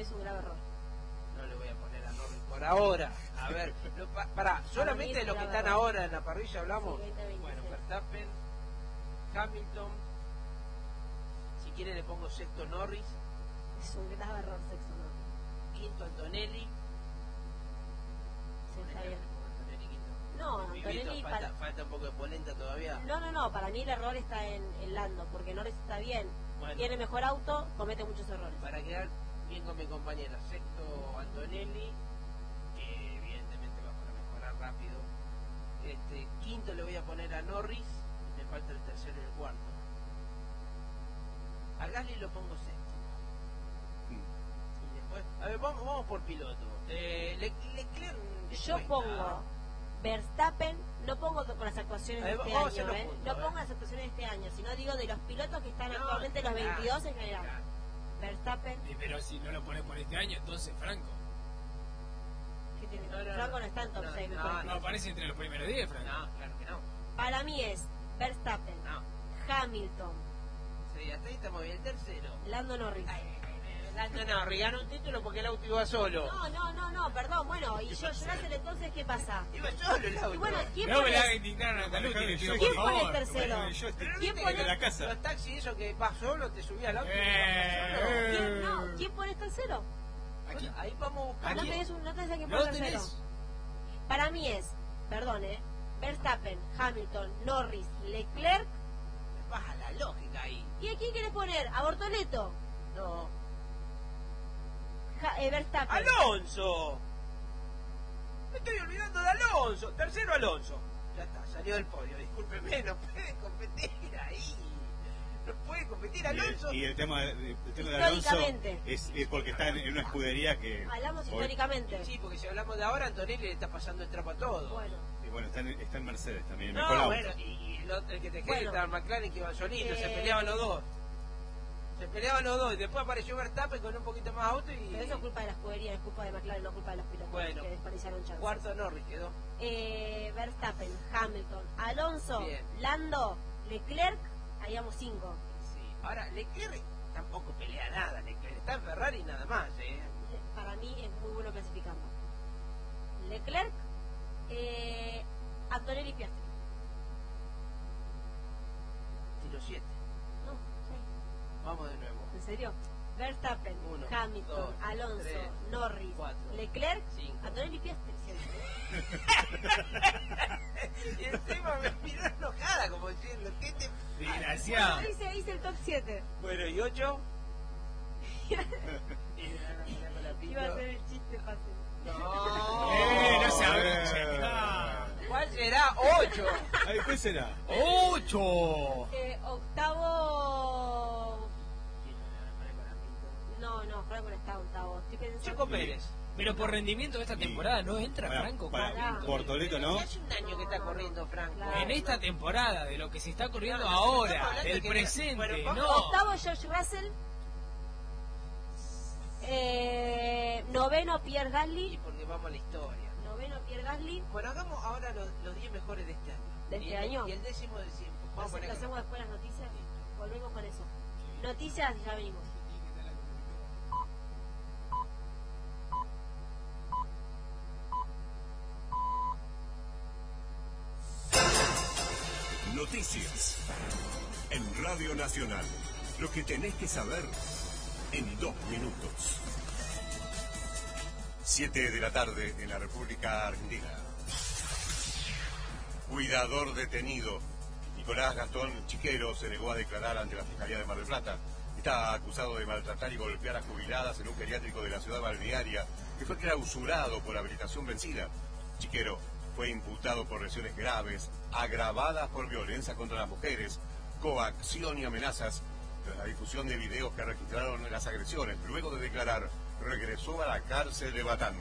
mí es un grave error. No le voy a poner a Norris por ahora. A ver, pará, solamente de los que están ahora en la parrilla hablamos. Sí, 20, bueno, Verstappen, Hamilton. Si quiere le pongo sexto Norris. Es un grave error sexto, ¿no? Quinto Antonelli. Sí, está bien. Antonelli quinto. No, Antonelli falta un poco de polenta todavía. No, para mí el error está en Lando, porque Norris está bien, Bueno, tiene mejor auto, comete muchos errores. para quedar bien con mi compañera, sexto Antonelli, que evidentemente va para mejorar rápido. Quinto le voy a poner a Norris, me falta el tercero y el cuarto. A Gasly lo pongo sexto. Y después, a ver, vamos por piloto. Leclerc Yo pongo Verstappen, no pongo con las actuaciones de este año, no pongo las actuaciones de este año, sino digo de los pilotos que están actualmente los 22 en general. Verstappen. Pero si no lo pones por este año, entonces Franco. ¿Qué tiene? Franco no está en top 6, me parece. No aparece entre los primeros 10, Franco. No, claro que no. Para mí es Verstappen, Hamilton. Sí, hasta ahí estamos bien. El tercero. Lando Norris. Lando Norris ganó un título porque el auto iba solo. No, perdón, bueno, y George Russell entonces, ¿qué pasa? Iba solo el auto. Y bueno, ¿quién No me la haga pone? indignar a Taluti, le pido ¿Quién por pone el favor. tercero? ¿Quién pone la casa? Los taxis, eso que vas solo, te subías al auto. ¿Quién pone el tercero? Aquí. Ahí vamos a buscar. No tenés a quién pone el tercero. Para mí es, perdón, Verstappen, Hamilton, Norris, Leclerc. Baja la lógica ahí. ¿Y a quién quieres poner? ¿A Bortoleto? No. Verstappen. ¡Alonso! Me estoy olvidando de Alonso. Tercero Alonso. Ya está, salió del podio. Discúlpeme, no puede competir ahí. No puede competir Alonso. Y el tema de Alonso es porque está en una escudería que... Hablamos históricamente. Sí, porque si hablamos de ahora, Antonelli le está pasando el trapo a todo. Bueno. Y bueno, está en Mercedes también. No, bueno, y el que te queda estaba en McLaren, que iban solitos, se peleaban los dos. Y después apareció Verstappen con un poquito más auto y... Pero eso es culpa de la escudería, es culpa de McLaren, no culpa de los pilotos bueno, que desperdiciaron chances. Cuarto Norris quedó. Verstappen, Hamilton, Alonso, Bien. Lando, Leclerc, ahí vamos 5. Sí. Ahora, Leclerc tampoco pelea nada, Leclerc está en Ferrari y nada más, Para mí es muy bueno clasificando. Leclerc, Antonelli y Piastri. Tiro 7. No, 6. Vamos de nuevo. ¿En serio? Verstappen, 1, Hamilton, 2, Alonso, 3, Norris, 4, Leclerc, 5. Antonelli y Piastri. Y encima me miró enojada, como diciendo, ¿qué te... Desgraciado. Hice el top 7. Bueno, ¿y 8? Iba a hacer el chiste fácil. No, no se abre. ¿Cuál será? 8. ¿Cuál será? 8. Octavo. No, Franco no está octavo. Estoy pensando. Checo Pérez. Pero por rendimiento de esta temporada no entra Franco. Para Bortoleto, ¿no? Hace un año que está corriendo Franco. Claro. En esta temporada, de lo que se está corriendo Estamos ahora, hablando del que presente, bueno, no. Octavo George Russell. Noveno Pierre Y Gasly. porque vamos a la historia. Noveno Pierre Gasly. Bueno, hagamos ahora los 10 mejores de este año. ¿De este año? Y el décimo de siempre. Vamos a poner Lo hacemos después las noticias. Volvemos con eso. Noticias y ya venimos. Noticias en Radio Nacional. Lo que tenés que saber en 2 minutos. 7 de la tarde en la República Argentina. Cuidador detenido. Nicolás Gastón Chiquero se negó a declarar ante la Fiscalía de Mar del Plata. Está acusado de maltratar y golpear a jubiladas en un geriátrico de la ciudad balnearia que fue clausurado por habilitación vencida. Chiquero fue imputado por lesiones graves, agravadas por violencia contra las mujeres, coacción y amenazas, tras la difusión de videos que registraron las agresiones. Luego de declarar, regresó a la cárcel de Batán.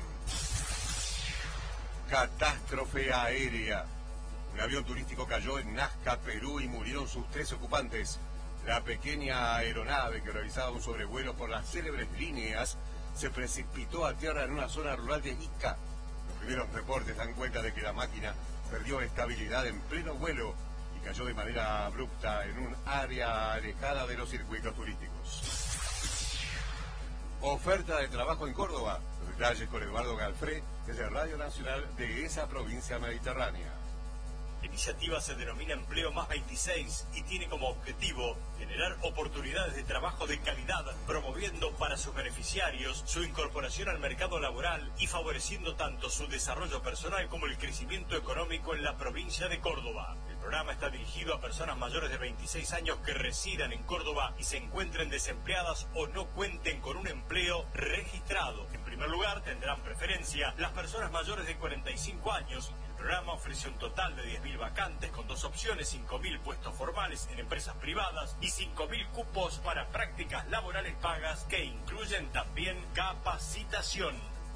Catástrofe aérea. Un avión turístico cayó en Nazca, Perú, y murieron sus 13 ocupantes. La pequeña aeronave que realizaba un sobrevuelo por las célebres líneas se precipitó a tierra en una zona rural de Ica. Los primeros reportes dan cuenta de que la máquina perdió estabilidad en pleno vuelo y cayó de manera abrupta en un área alejada de los circuitos turísticos. Oferta de trabajo en Córdoba. Los detalles con Eduardo Galfré, desde Radio Nacional de esa provincia mediterránea. La iniciativa se denomina Empleo Más 26 y tiene como objetivo generar oportunidades de trabajo de calidad, promoviendo para sus beneficiarios su incorporación al mercado laboral y favoreciendo tanto su desarrollo personal como el crecimiento económico en la provincia de Córdoba. El programa está dirigido a personas mayores de 26 años que residan en Córdoba y se encuentren desempleadas o no cuenten con un empleo registrado. En primer lugar, tendrán preferencia las personas mayores de 45 años. El programa ofrece un total de 10.000 vacantes con dos opciones: 5.000 puestos formales en empresas privadas y 5.000 cupos para prácticas laborales pagas que incluyen también capacitación.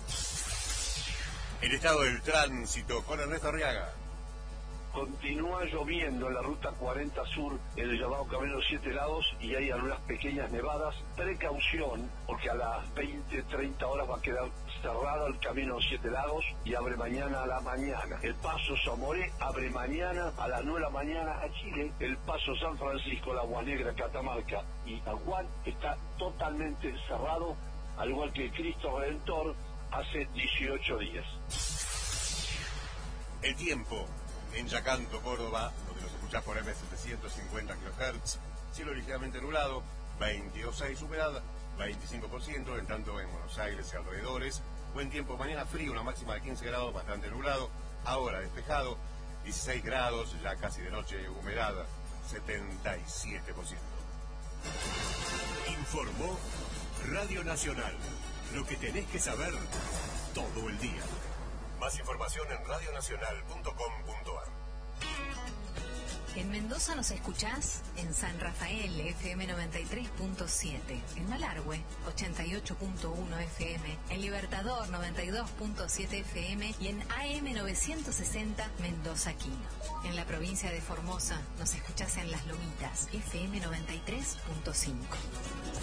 El estado del tránsito con Ernesto Arriaga. Continúa lloviendo en la ruta 40 Sur, en el llamado Camino 7 Lados, y hay algunas pequeñas nevadas. Precaución, porque a las 20-30 horas va a quedar cerrado el Camino 7 Lagos y abre mañana a la mañana. El paso Zamoré abre mañana a las 9 de la mañana a Chile. El paso San Francisco, la Agua Negra, Catamarca y Aguán está totalmente cerrado, al igual que Cristo Redentor hace 18 días. El tiempo. En Yacanto, Córdoba, donde nos escuchás por M750 kHz, cielo ligeramente nublado, 22,6 humedad, 25%, en tanto en Buenos Aires y alrededores, buen tiempo, mañana frío, una máxima de 15 grados, bastante nublado, ahora despejado, 16 grados, ya casi de noche, humedad, 77%. Informó Radio Nacional, lo que tenés que saber todo el día. Más información en radionacional.com.ar. En Mendoza nos escuchás en San Rafael, FM 93.7, en Malargüe, 88.1 FM, en Libertador, 92.7 FM y en AM 960 Mendoza Quino. En la provincia de Formosa nos escuchás en Las Lomitas, FM 93.5.